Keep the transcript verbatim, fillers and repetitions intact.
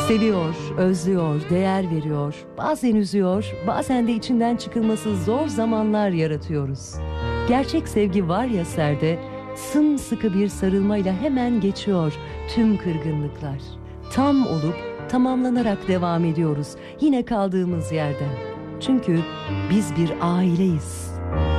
Seviyor, özlüyor, değer veriyor, bazen üzüyor, bazen de içinden çıkılması zor zamanlar yaratıyoruz. Gerçek sevgi var ya serde, sımsıkı bir sarılmayla hemen geçiyor tüm kırgınlıklar. Tam olup tamamlanarak devam ediyoruz yine kaldığımız yerden. Çünkü biz bir aileyiz.